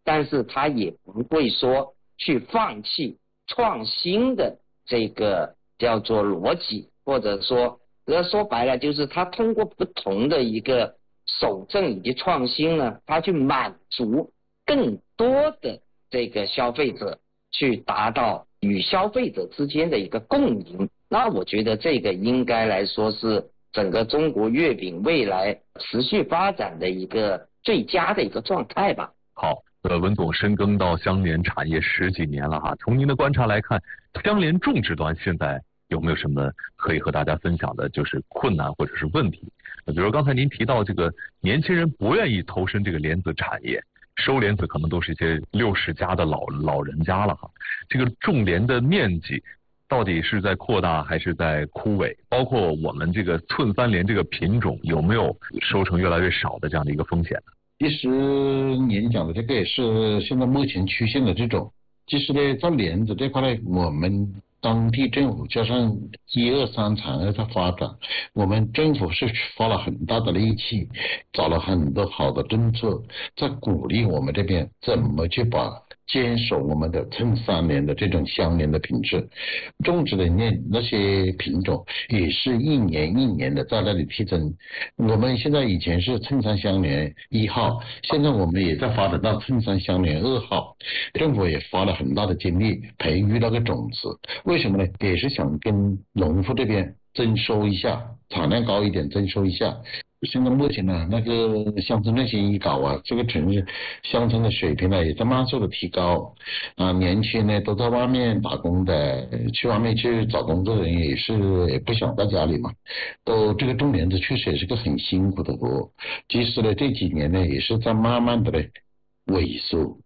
但是它也不会说去放弃创新的这个叫做逻辑，或者说说白了就是它通过不同的一个守正以及创新呢，它去满足更多的这个消费者，去达到与消费者之间的一个共赢。那我觉得这个应该来说是整个中国月饼未来持续发展的一个最佳的一个状态吧。 好，文总深耕到香莲产业10几年了哈，从您的观察来看，香莲种植端现在有没有什么可以和大家分享的，就是困难或者是问题？比如刚才您提到这个年轻人不愿意投身这个莲子产业，收莲子可能都是一些60加的老人家了哈。这个种莲的面积到底是在扩大还是在枯萎？包括我们这个寸三莲这个品种有没有收成越来越少的这样的一个风险呢？ 其实您讲的这个也是现在目前出现的这种。其实呢，在莲子这块呢，我们当地政府加上1、2、3产业的发展，我们政府是花了很大的力气，找了很多好的政策，在鼓励我们这边怎么去坚守我们的寸三莲的这种香莲的品质，种植的那些品种也是一年一年的在那里提增。我们现在以前是寸三香莲1号，现在我们也在发展到寸三香莲2号，政府也花了很大的精力培育那个种子。为什么呢？也是想跟农夫这边增收一下，产量高一点，增收一下。现在目前呢，那个乡村振兴一搞啊，这个城市乡村的水平呢也在慢速的提高啊，年轻人呢都在外面打工的，去外面去找工作的人也不想在家里嘛，都这个种莲子确实也是个很辛苦的活，其实呢这几年呢也是在慢慢的萎缩，